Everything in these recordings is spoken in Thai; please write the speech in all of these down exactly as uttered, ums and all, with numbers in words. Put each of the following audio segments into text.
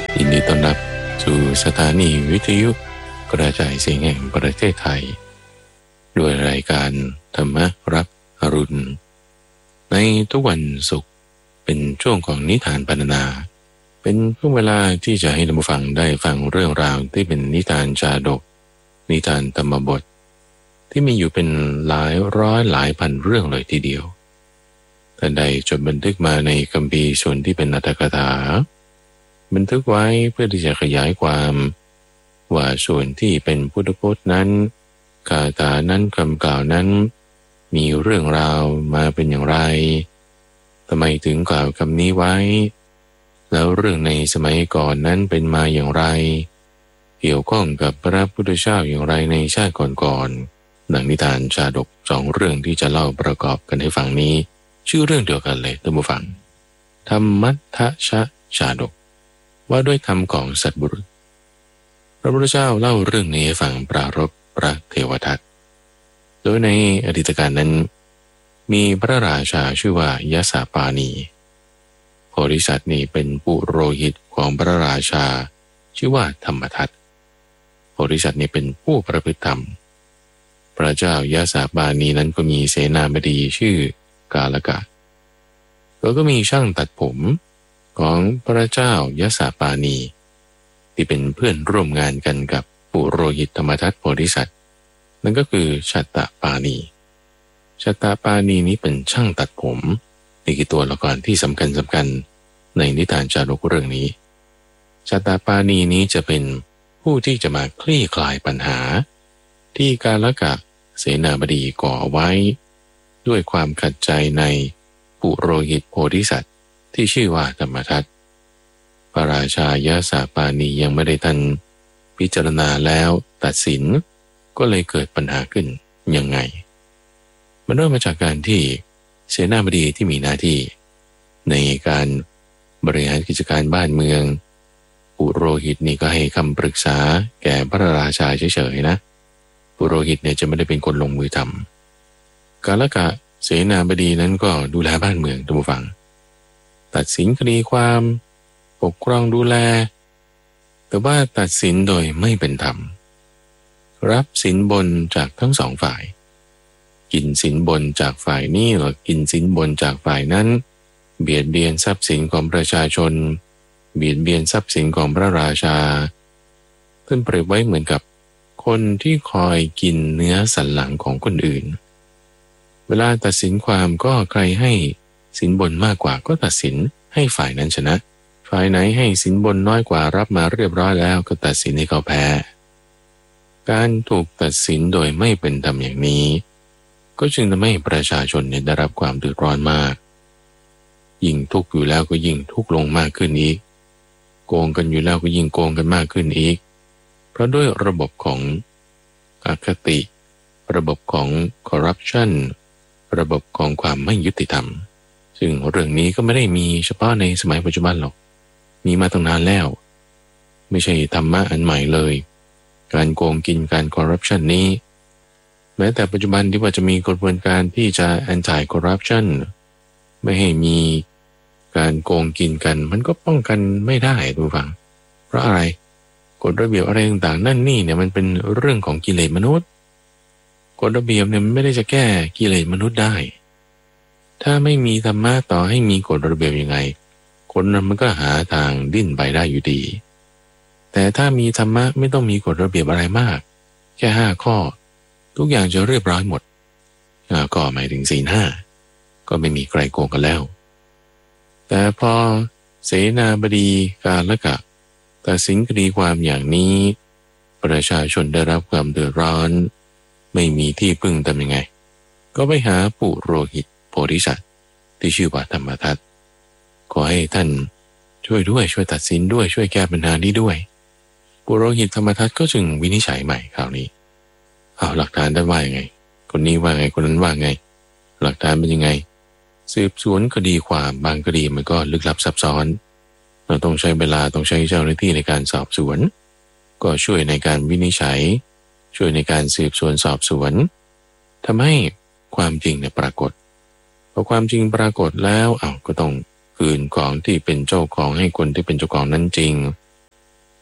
ยินดีต้อนรับสู่สถานีวิทยุกระจายเสียงแห่งประเทศไทยด้วยรายการธรรมรับอรุณในทุกวันศุกร์เป็นช่วงของนิทานปรรณนาเป็นช่วงเวลาที่จะให้ท่านผู้ฟังได้ฟังเรื่องราวที่เป็นนิทานจาดกนิทานธรรมบทที่มีอยู่เป็นหลายร้อยหลายพันเรื่องเลยทีเดียวท่านใดจดบันทึกมาในคัมภีร์ส่วนที่เป็นอรรถกถาบันทึกไว้เพื่อที่จะขยายความว่าส่วนที่เป็นพุทธพจน์นั้นคาถานั้นคำกล่าวนั้นมีเรื่องราวมาเป็นอย่างไรทำไมถึงกล่าวคำนี้ไว้แล้วเรื่องในสมัยก่อนนั้นเป็นมาอย่างไรเกี่ยวข้องกับพระพุทธเจ้าอย่างไรในชาติก่อนๆดังนิทานชาดกสองเรื่องที่จะเล่าประกอบกันให้ฟังนี้ชื่อเรื่องเดียวกันเลยท่านผู้ฟังธรรมัทธชชาดกว่าด้วยธรรมของสัตบุรุษพระพุทธเจ้าเล่าเรื่องนี้ให้ฟังปรารภพระเทวทัตโดยในอดีตการนั้นมีพระราชาชื่อว่ายสาปานีโพธิสัตว์นี้เป็นปุโรหิตของพระราชาชื่อว่าธรรมทัตโพธิสัตว์นี้เป็นผู้ประพฤติธรรมพระเจ้ายสาปานีนั้นก็มีเสนาบดีชื่อกาลกะแล้วก็มีช่างตัดผมของพระเจ้ายสาปานีที่เป็นเพื่อนร่วมงานกันกับปุโรหิตธรรมทัตโพธิสัตว์นั่นก็คือชัตตปานีชัตตปานีนี้เป็นช่างตัดผมนี่คือตัวละครที่สำคัญสำคัญในนิทานจาดกเรื่องนี้ชัตตปานีนี้จะเป็นผู้ที่จะมาคลี่คลายปัญหาที่กาลกะเสนาบดีก่อไว้ด้วยความขัดใจในปุโรหิตโพธิสัตว์ที่ชื่อว่าธรรมทัตพระราชายสาปานียังไม่ได้ทันพิจารณาแล้วตัดสินก็เลยเกิดปัญหาขึ้นยังไงมันเริ่มมาจากการที่เสนาบดีที่มีหน้าที่ในการบริหารกิจการบ้านเมืองปุโรหิตนี่ก็ให้คำปรึกษาแก่พระราชาเฉยๆนะปุโรหิตเนี่ยจะไม่ได้เป็นคนลงมือทำกาลกะเสนาบดีนั้นก็ดูแลบ้านเมืองท่านผู้ฟังตัดสินคดีความปกครองดูแลแต่ว่าตัดสินโดยไม่เป็นธรรมรับสินบนจากทั้งสองฝ่ายกินสินบนจากฝ่ายนี้หรือกินสินบนจากฝ่ายนั้นเบียดเบียนทรัพย์สินของประชาชนเบียดเบียนทรัพย์สินของพระราชาท่านเปรียบไว้เหมือนกับคนที่คอยกินเนื้อสันหลังของคนอื่นเวลาตัดสินความก็ใครให้สินบนมากกว่าก็ตัดสินให้ฝ่ายนั้นชนะฝ่ายไหนให้สินบนน้อยกว่ารับมาเรียบร้อยแล้วก็ตัดสินให้เขาแพ้การถูกตัดสินโดยไม่เป็นธรรมอย่างนี้ก็จึงทำให้ประชาชนเนี่ยได้รับความเดือดร้อนมากยิ่งทุกข์อยู่แล้วก็ยิ่งทุกข์ลงมากขึ้นอีกโกงกันอยู่แล้วก็ยิ่งโกงกันมากขึ้นอีกเพราะด้วยระบบของอคติระบบของคอร์รัปชันระบบของความไม่ยุติธรรมซึ่งเรื่องนี้ก็ไม่ได้มีเฉพาะในสมัยปัจจุบันหรอกมีมาตั้งนานแล้วไม่ใช่ธรรมะอันใหม่เลยการโกงกินการคอร์รัปชันนี้แม้แต่ปัจจุบันที่ว่าจะมีกระบวนการที่จะ anti corruption ไม่ให้มีการโกงกินกันมันก็ป้องกันไม่ได้ทุกฝั่งเพราะอะไรกฎระเบียบอะไรต่างๆนั่นนี่เนี่ยมันเป็นเรื่องของกิเลสมนุษย์กฎระเบียบเนี่ยมันไม่ได้จะแก้กิเลสมนุษย์ได้ถ้าไม่มีธรรมะต่อให้มีกฎระเบียบยังไงคนนั้นมันก็หาทางดิ้นไปได้อยู่ดีแต่ถ้ามีธรรมะไม่ต้องมีกฎระเบียบอะไรมากแค่ห้าข้อทุกอย่างจะเรียบร้อยหมดก็หมายถึงศีลห้าก็ไม่มีใครโกงกันแล้วแต่พอเสนาบดีกาลกะตัดสินคดีความอย่างนี้ประชาชนได้รับความเดือดร้อนไม่มีที่พึ่งทำยังไงก็ไปหาปุโรหิตโพธิสัตว์ที่ชื่อว่าธรรมทัตขอให้ท่านช่วยด้วยช่วยตัดสินด้วยช่วยแก้ปัญหานี้ด้วยปุโรหิตธรรมทัตก็จึงวินิจฉัยใหม่คราวนี้เอาหลักฐานได้ว่ายังไงคนนี้ว่าไงคนนั้นว่าไงหลักฐานเป็นยังไงสืบสวนคดีความบางคดีมันก็ลึกลับซับซ้อนเราต้องใช้เวลาต้องใช้เจ้าหน้าที่ในการสอบสวนก็ช่วยในการวินิจฉัยช่วยในการสืบสวนสอบสวนทำให้ความจริงเนี่ยปรากฏพอความจริงปรากฏแล้วอ้าวก็ต้องคืนของที่เป็นเจ้าของให้คนที่เป็นเจ้าของนั้นจริง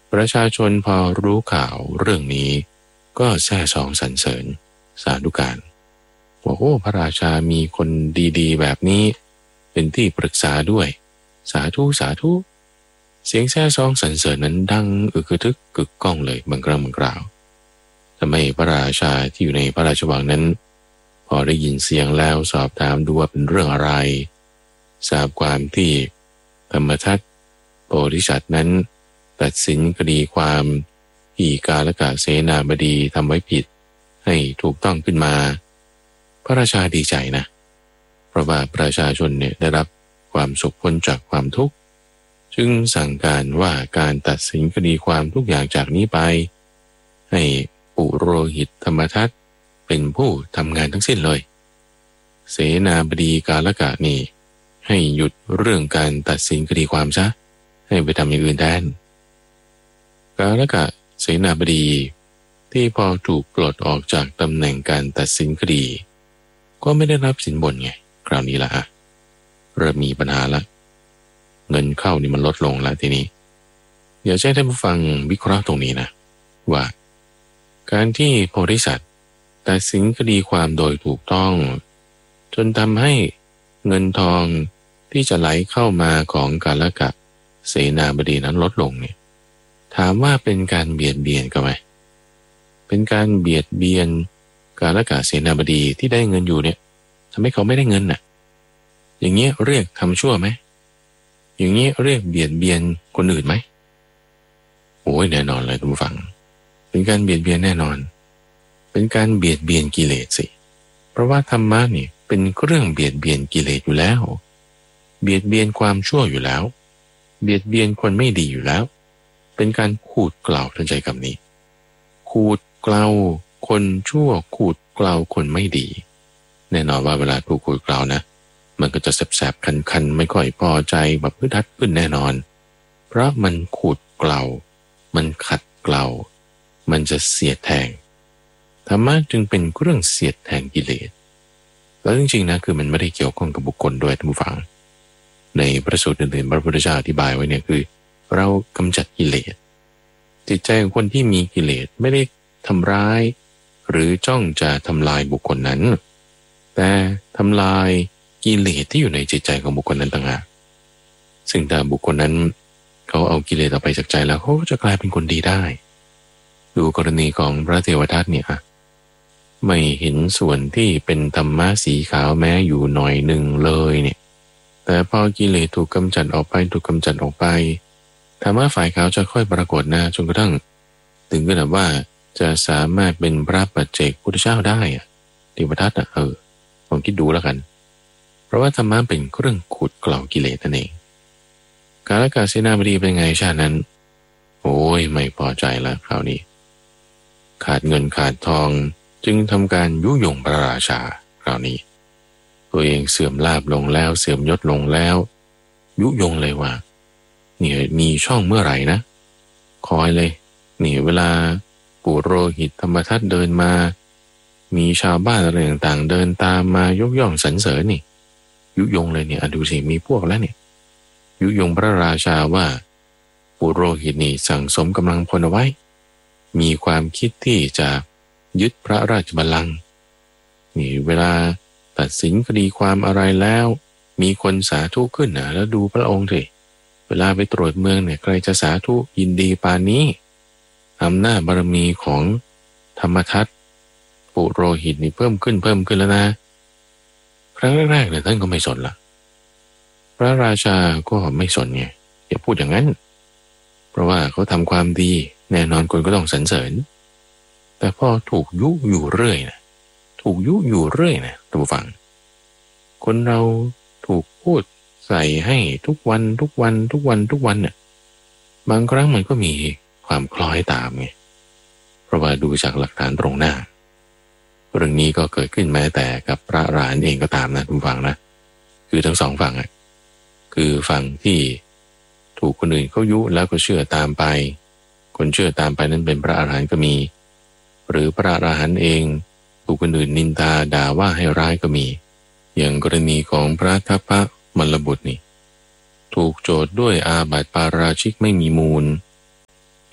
ประชาชนพอรู้ข่าวเรื่องนี้ก็แซ่ซองสรรเสริญสาธุการว่าโอ้พระราชามีคนดีๆแบบนี้เป็นที่ปรึกษาด้วยสาธุสาธุเสียงแซ่ซองสรรเสริญนั้นดังอึกทึกกึกก้องเลยบางครั้งบางคราวทำให้พระราชาที่อยู่ในพระราชวังนั้นพอได้ยินเสียงแล้วสอบถามดูว่าเป็นเรื่องอะไรทราบความที่ธรรมทัตโพธิสัตว์นั้นตัดสินคดีความที่กาลกะเสนาบดีทำไว้ผิดให้ถูกต้องขึ้นมาพระราชาดีใจนะเพราะว่าประชาชนเนี่ยได้รับความสุขพ้นจากความทุกข์จึงสั่งการว่าการตัดสินคดีความทุกอย่างจากนี้ไปให้ปุโรหิตธรรมทัตเป็นผู้ทำงานทั้งสิ้นเลยเสนาบดีกาลกะนี่ให้หยุดเรื่องการตัดสินคดีความซะให้ไปทำอย่างอื่นแทนกาลกะเสนาบดีที่พอถูกปลดออกจากตำแหน่งการตัดสินคดีก็ไม่ได้รับสินบนไงคราวนี้ละฮะเริ่มมีปัญหาละเงินเข้านี่มันลดลงแล้วทีนี้เดี๋ยวให้ท่านผู้ฟังวิเคราะห์ตรงนี้นะว่าการที่โพธิสัตว์ตัดสินคดีความโดยถูกต้องจนทำให้เงินทองที่จะไหลเข้ามาของกาลกะเสนาบดีนั้นลดลงเนี่ยถามว่าเป็นการเบียดเบียนกันไหมเป็นการเบียดเบียนกาลกะเสนาบดีที่ได้เงินอยู่เนี่ยทำให้เขาไม่ได้เงินน่ะอย่างเงี้ยเรียกทำชั่วไหมอย่างเงี้ยเรียกเบียดเบียนคนอื่นไหมโอ้ยแน่นอนเลยท่านผู้ฟังเป็นการเบียดเบียนแน่นอนเป็นการเบียดเบียนกิเลสสิเพราะว่าธรรมะนี่เป็นเรื่องเบียดเบียนกิเลสอยู่แล้วเบียดเบียนความชั่วอยู่แล้วเบียดเบียนคนไม่ดีอยู่แล้วเป็นการขูดเกลาท่านใจคำนี้ขูดเกลาคนชั่วขูดเกลาคนไม่ดีแน่นอนว่าเวลาถูกขูดเกลานะมันก็จะแสบๆคันๆไม่ค่อยพอใจแบบพึดฮัดขึ้นแน่นอนเพราะมันขูดเกลามันขัดเกลามันจะเสียดแทงธรรมะจึงเป็นเรื่องเสียดแทงกิเลสแล้วจริงๆนะคือมันไม่ได้เกี่ยวข้องกับบุคคลด้วยท่านผู้ฟังในพระสูตรอื่นๆพระพุทธเจ้าอธิบายไว้เนี่ยคือเรากำจัดกิเลสจิตใจของคนที่มีกิเลสไม่ได้ทำร้ายหรือจ้องจะทำลายบุคคลนั้นแต่ทำลายกิเลสที่อยู่ในจิตใจของบุคคลนั้นต่างหากซึ่งถ้าบุคคลนั้นเขาเอากิเลสออกไปจากใจแล้วเขาก็จะกลายเป็นคนดีได้ดูกรณีของพระเทวทัตเนี่ยไม่เห็นส่วนที่เป็นธรรมะสีขาวแม้อยู่หน่อยหนึ่งเลยเนี่ยแต่พอกิเลสถูกกำจัดออกไปถูกกำจัดออกไปธรรมะฝ่ายขาวจะค่อยปรากฏหน้าจนกระทั่งถึงขนาดว่าจะสามารถเป็นพระปัจเจกพุทธเจ้าได้อะเทวทัตอ่ะเออลองคิดดูแล้วกันเพราะว่าธรรมะเป็นเครื่องขูดเกลากิเลสนั่นเองกาลกะเสนาบดีเป็นไงชาตินั้นโอ้ยไม่พอใจละคราวนี้ขาดเงินขาดทองจึงทำการยุยงพระราชาคราวนี้ตัวเองเสื่อมลาภลงแล้วเสื่อมยศลงแล้วยุยงเลยว่านี่มีช่องเมื่อไหร่นะคอยเลยนี่เวลาปุโรหิตธรรมทัตเดินมามีชาวบ้านอะไรต่างๆเดินตามมายกย่องสรรเสริญนี่ยุยงเลยเนี่ยดูสิมีพวกแล้วเนี่ยยุยงพระราชาว่าปุโรหิตนี่สั่งสมกำลังพลเอาไว้มีความคิดที่จะยึดพระราชบัลลังก์นี่เวลาตัดสินคดีความอะไรแล้วมีคนสาธุขึ้นนะแล้วดูพระองค์สิเวลาไปตรวจเมืองเนี่ยใครจะสาธุยินดีปานนี้อำนาจบารมีของธรรมทัตปุโรหิตนี่เพิ่มขึ้นเพิ่มขึ้นแล้วนะครั้งแรกๆเนี่ยท่านก็ไม่สนละพระราชาก็ไม่สนไงอย่าพูดอย่างนั้นเพราะว่าเขาทำความดีแน่นอนคนก็ต้องสรรเสริญแต่พอถูกยุอยู่เรื่อยนะถูกยุอยู่เรื่อยนะท่านผู้ฟังคนเราถูกพูดใส่ให้ทุกวันทุกวันทุกวันทุกวันเนี่ยบางครั้งมันก็มีความคล้อยตามไงเพราะว่าดูจากหลักฐานตรงหน้าเรื่องนี้ก็เกิดขึ้นแม้แต่กับพระอรหันต์เองก็ตามนะท่านผู้ฟังนะคือทั้งสองฝั่งอ่ะคือฝั่งที่ถูกคนอื่นเขายุแล้วก็เชื่อตามไปคนเชื่อตามไปนั้นเป็นพระอรหันต์ก็มีหรือพระอรหันต์เองถูกคนอื่นนินทาด่าว่าให้ร้ายก็มีอย่างกรณีของพระทัพพระมลบุตรนี่ถูกโจทย์ด้วยอาบัติปาราชิกไม่มีมูลจ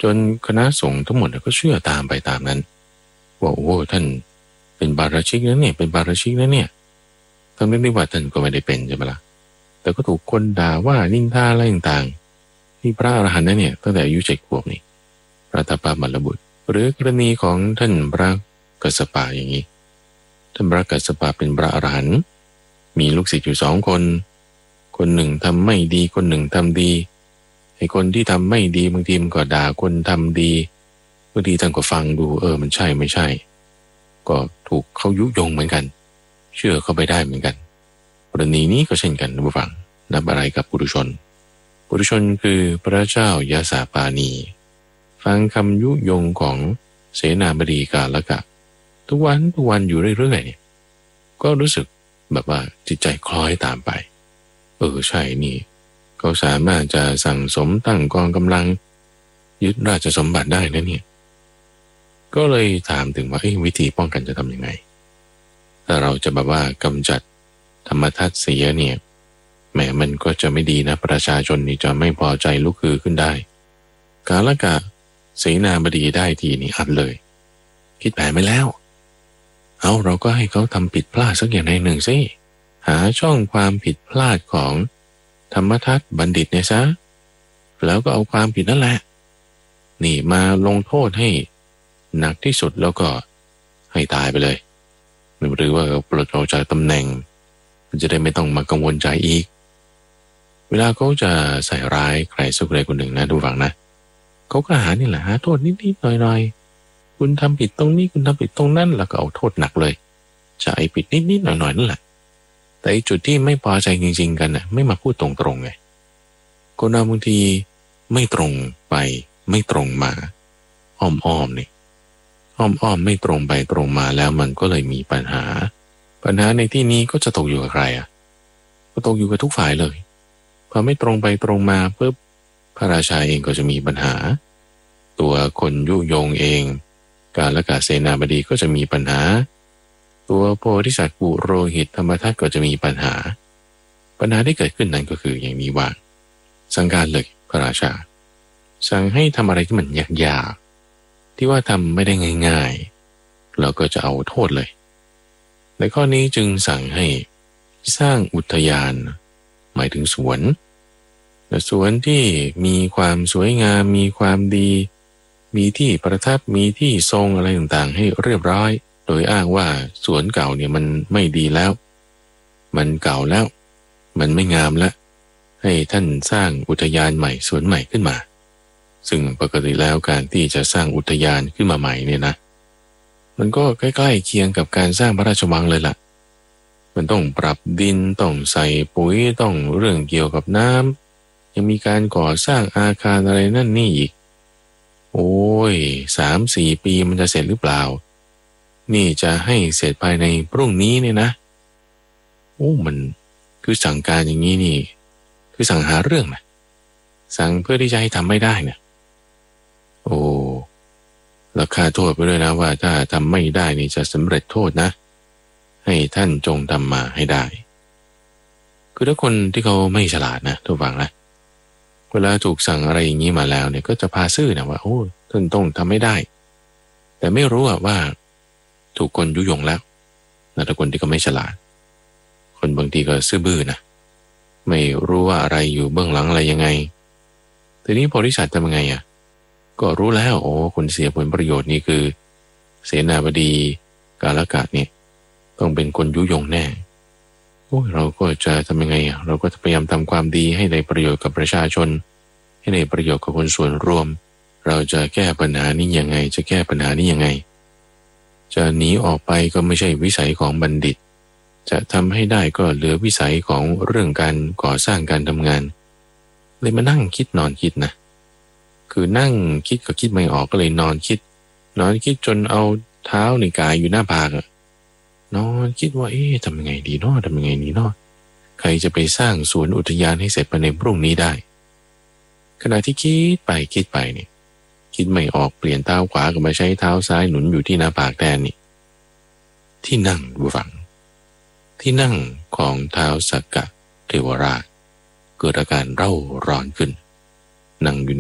จนคณะสงฆ์ทั้งหมดก็เชื่อตามไปตามนั้นว่าโอ้ท่านเป็นบาราชิกนะเนี่ยเป็นบาราชิกนะเนี่ยทั้งนั้นที่ว่าท่านก็ไม่ได้เป็นใช่ไหมล่ะแต่ก็ถูกคนด่าว่านินทาอะไรต่างๆที่พระอรหันต์นั้นเนี่ยตั้งแต่อายุเจ็ดขวบนี่พระทัปปมัลลบุตรหรือกรณีของท่านพระกัสสปะอย่างนี้ท่านพระกัสสปะเป็นพระอรหันต์มีลูกศิษย์อยู่สองคนคนหนึ่งทำไม่ดีคนหนึ่งทำดีไอ้คนที่ทำไม่ดีบางทีมันก็ด่าคนทำดีบางทีท่านก็ฟังดูเออมันใช่ไม่ใช่ก็ถูกเขายุยงเหมือนกันเชื่อเข้าไปได้เหมือนกันกรณีนี้ก็เช่นกันนะผู้ฟังนับอะไรกับปุถุชนปุถุชนคือพระเจ้ายาสาปานีฟังคำยุยงของเสนาบดีกาลกะทุกวันทุกวันอยู่เรื่อยๆเนี่ยก็รู้สึกแบบว่าจิตใจคล้อยตามไปเออใช่นี่เขาสามารถจะสั่งสมตั้งกองกำลังยึดราชสมบัติได้นะเนี่ยก็เลยถามถึงว่าวิธีป้องกันจะทำยังไงถ้าเราจะแบบว่ากำจัดธรรมทัศน์เสียเนี่ยแหมมันก็จะไม่ดีนะประชาชนนี่จะไม่พอใจลุกฮือขึ้นได้กาลกะเสนาบดีได้ทีนี่อัดเลยคิดแผนไปแล้วเอาเราก็ให้เขาทำผิดพลาดสักอย่างใดหนึ่งสิหาช่องความผิดพลาดของธรรมทัศน์บัณฑิตเนี่ยซะแล้วก็เอาความผิดนั่นแหละนี่มาลงโทษให้หนักที่สุดแล้วก็ให้ตายไปเลยหรือว่าปลดออกจากตำแหน่งมันจะได้ไม่ต้องมากังวลใจอีกเวลาเขาจะใส่ร้ายใครสักใครคนหนึ่งนะดูฟังนะเขาก็หานี่แหละหาโทษนิดๆหน่อยๆคุณทำผิดตรงนี้คุณทำผิดตรงนั้นแล้วก็เอาโทษหนักเลยจะไอ้ผิดนิดๆหน่อยๆนั่นแหละแต่จุดที่ไม่พอใจจริงๆกันน่ะไม่มาพูดตรงๆไงคนเราบางทีไม่ตรงไปไม่ตรงมาอ้อมๆนี่อ้อมๆไม่ตรงไปตรงมาแล้วมันก็เลยมีปัญหาปัญหาในที่นี้ก็จะตกอยู่กับใครอ่ะก็ตกอยู่กับทุกฝ่ายเลยพอไม่ตรงไปตรงมาปุ๊บพระราชาเองก็จะมีปัญหาตัวคนยุยงเองกาลกะเสนาบดีก็จะมีปัญหาตัวโพธิสัตว์ปุโรหิตธรรมทัตก็จะมีปัญหาปัญหาที่เกิดขึ้นนั้นก็คืออย่างนี้ว่าสั่งการเลยพระราชาสั่งให้ทำอะไรที่มันยากๆที่ว่าทำไม่ได้ง่ายๆเราก็จะเอาโทษเลยในข้อนี้จึงสั่งให้สร้างอุทยานหมายถึงสวนแต่สวนที่มีความสวยงามมีความดีมีที่ประทับมีที่ทรงอะไรต่างๆให้เรียบร้อยโดยอ้างว่าสวนเก่าเนี่ยมันไม่ดีแล้วมันเก่าแล้วมันไม่งามแล้วให้ท่านสร้างอุทยานใหม่สวนใหม่ขึ้นมาซึ่งปกติแล้วการที่จะสร้างอุทยานขึ้นมาใหม่เนี่ยนะมันก็ใกล้ๆเคียงกับการสร้างพระราชวังเลยล่ะมันต้องปรับดินต้องใส่ปุ๋ยต้องเรื่องเกี่ยวกับน้ำยังมีการก่อสร้างอาคารอะไรนั่นนี่อีกโอ้ยสามสี่ปีมันจะเสร็จหรือเปล่านี่จะให้เสร็จภายในพรุ่งนี้เนี่ยนะโอ้มันคือสั่งการอย่างนี้นี่คือสั่งหาเรื่องนะสั่งเพื่อที่จะให้ทำไม่ได้นะโอ้แล้วค่าโทษไปด้วยนะว่าถ้าทำไม่ได้นี่จะสำเร็จโทษนะให้ท่านจงทำมาให้ได้คือถ้าคนที่เขาไม่ฉลาดนะทุกฝั่งนะเวลาถูกสั่งอะไรอย่างนี้มาแล้วเนี่ยก็จะพาซื่อนะว่าโอ้ท่านต้องทำไม่ได้แต่ไม่รู้ว่าถูกคนยุยงแล้วนะถ้าคนที่เขาไม่ฉลาดคนบางทีก็ซื่อบื้อนะไม่รู้ว่าอะไรอยู่เบื้องหลังอะไรยังไงทีนี้โพธิสัตว์ทำยังไงอ่ะก็รู้แล้วโอ้คนเสียผลประโยชน์นี่คือเสนาบดีกาลกะเนี่ยต้องเป็นคนยุยงแน่โอ้เราก็จะทำยังไงอ่ะเราก็จะพยายามทำความดีให้ได้ประโยชน์กับประชาชนให้ได้ประโยชน์กับคนส่วนรวมเราจะแก้ปัญหานี้ยังไงจะแก้ปัญหานี้ยังไงจะหนีออกไปก็ไม่ใช่วิสัยของบัณฑิตจะทำให้ได้ก็เหลือวิสัยของเรื่องการก่อสร้างการทำงานเลยมานั่งคิดนอนคิดนะคือนั่งคิดก็คิดไม่ออกก็เลยนอนคิดนอนคิดจนเอาเท้าในกายอยู่หน้าผากอะนอนคิดว่าเอ๊ะทำยังไงดีเนาะทำยังไงดีเนาะใครจะไปสร้างสวนอุทยานให้เสร็จภายในพรุ่งนี้ได้ขณะที่คิดไปคิดไปเนี่ยคิดไม่ออกเปลี่ยนเท้าขวาก็มาใช้เท้าซ้ายหนุนอยู่ที่หน้าผากแทนนี่ที่นั่งดูฝังที่นั่งของท้าวสักกะเทวราชเกิดอาการเร่าร้อนขึ้นนั่งอยู่นี่มัน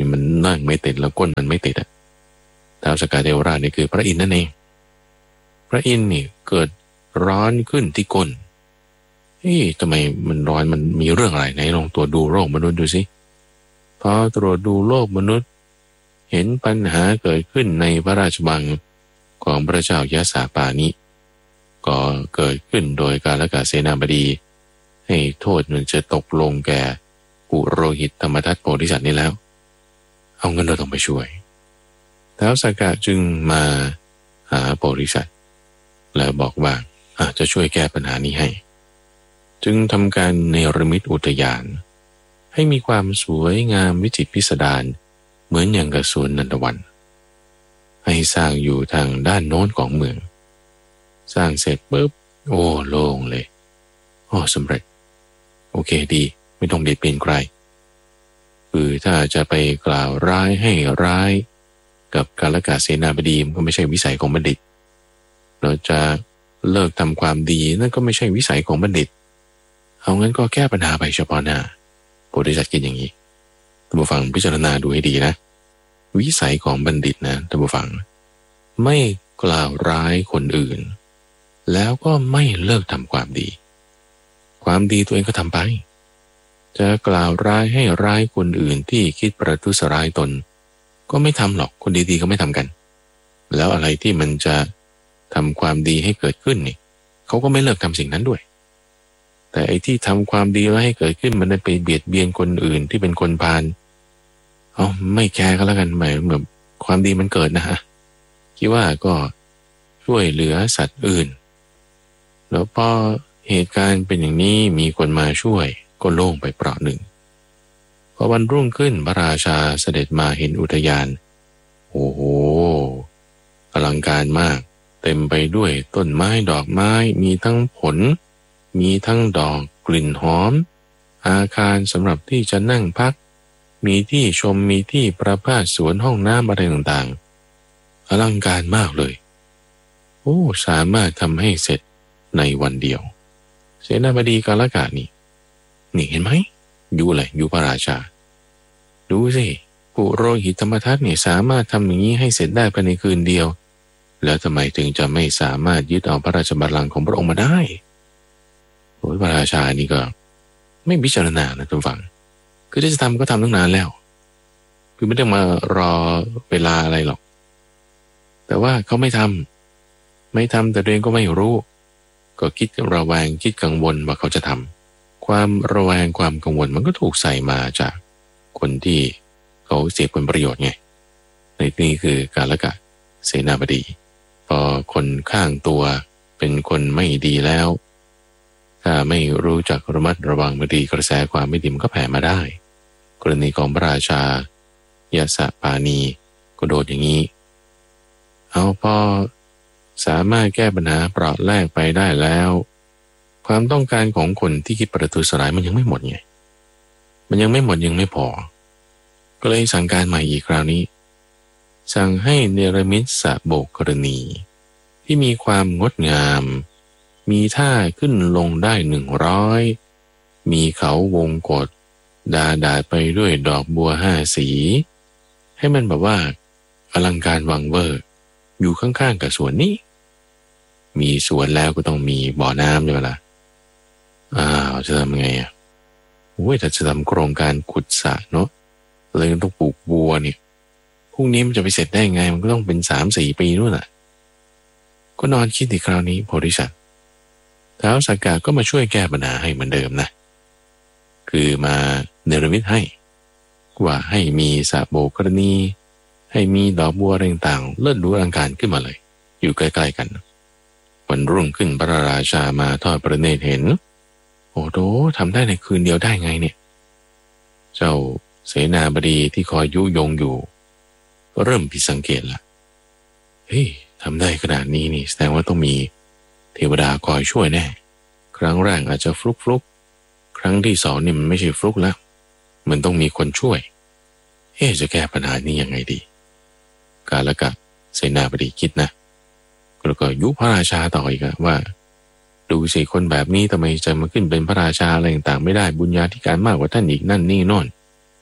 นั่งไม่ติดแล้วก้นมันไม่ติดอ่ะท้าวสกกาเทวราชนี่คือพระอินทร์นั่นเองพระอินทร์นี่เกิดร้อนขึ้นที่ก้นเฮ้ยทำไมมันร้อนมันมีเรื่องอะไรไหนลองตรวจดูโรคมนุษย์ดูสิพอตรวจดูโรคมนุษย์เห็นปัญหาเกิดขึ้นในพระราชวังของพระเจ้ายะสาปานิก็เกิดขึ้นโดยกาลกะเสนาบดีให้โทษมันจะตกลงแก่ปุโรหิตธรรมทัตโพธิสัตว์นี่แล้วเอาเงินเราต้องไปช่วยท้าวสักกะจึงมาหาโพธิสัตว์แล้วบอกว่าอาจจะช่วยแก้ปัญหานี้ให้จึงทำการเนรมิตอุทยานให้มีความสวยงามวิจิตรพิสดารเหมือนอย่างกับสวนนันทวันให้สร้างอยู่ทางด้านโน้นของเมืองสร้างเสร็จปุ๊บโอ้โล่งเลยโอ้สำเร็จโอเคดีไม่ต้องเบียดเบียนใครคือถ้าจะไปกล่าวร้ายให้ร้ายกับกาลกะเสนาบดีมันก็ไม่ใช่วิสัยของบัณฑิตเราจะเลิกทำความดีนั่นก็ไม่ใช่วิสัยของบัณฑิตเอางั้นก็แก้ปัญหาไปเฉพาะหน้าโพธิสัตว์คิดอย่างนี้ท่านผู้ฟังพิจารณาดูให้ดีนะวิสัยของบัณฑิตนะท่านผู้ฟังไม่กล่าวร้ายคนอื่นแล้วก็ไม่เลิกทำความดีความดีตัวเองก็ทำไปจะกล่าวร้ายให้ร้ายคนอื่นที่คิดประทุษร้ายตนก็ไม่ทำหรอกคนดีๆก็ไม่ทำกันแล้วอะไรที่มันจะทำความดีให้เกิดขึ้นนี่เขาก็ไม่เลิกทำสิ่งนั้นด้วยแต่ไอ้ที่ทำความดีแล้วให้เกิดขึ้นมันได้ไปเบียดเบียนคนอื่นที่เป็นคนพาลเอาไม่แคร์ก็แล้วกันหมายเหมือนความดีมันเกิดนะฮะคิดว่าก็ช่วยเหลือสัตว์อื่นแล้วพอเหตุการณ์เป็นอย่างนี้มีคนมาช่วยก็โล่งไปเปราะหนึ่งพอวันรุ่งขึ้นพระราชาเสด็จมาเห็นอุทยานโอ้โหอลังการมากเต็มไปด้วยต้นไม้ดอกไม้มีทั้งผลมีทั้งดอกกลิ่นหอมอาคารสำหรับที่จะนั่งพักมีที่ชมมีที่ประพาสสวนห้องน้ำอะไรต่างๆอลังการมากเลยโอ้สามารถทำให้เสร็จในวันเดียวเสนาบดีกาลกะนี่นี่เห็นไหมอยู่อะไรอยู่พระราชาดูสิปุโรหิตธรรมทัตเนี่ยสามารถทำอย่างนี้ให้เสร็จได้ภายในคืนเดียวแล้วทำไมถึงจะไม่สามารถยึดเอาพระราชบัลลังก์ของพระองค์มาได้โอ้ยพระราชานี่ก็ไม่พิจารณานะทุกฝั่งคือถ้าจะทำก็ทำตั้งนานแล้วคือไม่ต้องมารอเวลาอะไรหรอกแต่ว่าเขาไม่ทำไม่ทำแต่ตัวเองก็ไม่รู้ก็คิดระแวงคิดกังวลว่าเขาจะทำความระแวงความกังวลมันก็ถูกใส่มาจากคนที่เขาเสียผลประโยชน์ไงในที่นี้คือกาลกะเสนาบดีพอคนข้างตัวเป็นคนไม่ดีแล้วถ้าไม่รู้จักระมัดระวังบางทีกระแสความไม่ดีมันก็แผ่มาได้กรณีของพระราชายะสะปานีก็โดนอย่างนี้เอาพอสามารถแก้ปัญหาเปราะแรกไปได้แล้วความต้องการของคนที่คิดประทุษร้ายมันยังไม่หมดไงมันยังไม่หมดยังไม่พอก็เลยสั่งการใหม่อีกคราวนี้สั่งให้เนรมิตสระโบกกรณีที่มีความงดงามมีท่าขึ้นลงได้หนึ่งร้อยมีเขาวงกฏดาดาไปด้วยดอกบัวห้าสีให้มันแบบว่าอลังการวังเวอร์อยู่ข้างๆกับสวนนี้มีสวนแล้วก็ต้องมีบ่อน้ำใช่ไหมล่ะอ้าวจะทำไงอ่ะโอ้ยถ้าจะทำโครงการขุดสระเนาะเลยต้องปลูกบัวนี่พรุ่งนี้มันจะไปเสร็จได้ไงมันก็ต้องเป็นสามสี่ปีนู่นแหละก็นอนคิดอีกคราวนี้โพธิสัตว์ท้าวสักกะก็มาช่วยแก้ปัญหาให้เหมือนเดิมนะคือมาเนรมิตให้ว่าให้มีสระโบกกรณีให้มีดอกบัวต่างๆเลิศหรูอลังการขึ้นมาเลยอยู่ใกล้ๆกันวันรุ่งขึ้นพระราชามาทอดพระเนตรเห็นโอ้โหทำได้ในคืนเดียวได้ไงเนี่ยเจ้าเสนาบดีที่คอยยุยงอยู่ก็เริ่มผิดสังเกตละเฮ้ยทำได้ขนาดนี้นี่แสดงว่าต้องมีเทวดาคอยช่วยแน่ครั้งแรกอาจจะฟลุกฟลุกครั้งที่สองนี่มันไม่ใช่ฟลุกแล้วมันต้องมีคนช่วยเอ๊ะจะแก้ปัญหานี้ยังไงดีกาลกะเสนาบดีคิดนะแล้วก็ยุพระราชาต่ออีกว่าดูสิคนแบบนี้ทำไมจะมาขึ้นเป็นพระราชาอะไรต่างๆไม่ได้บุญญาธิการมากกว่าท่านอีกนั่นนี่โน่น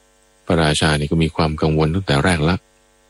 พระราชานี่ก็มีความกังวลตั้งแต่แรกละ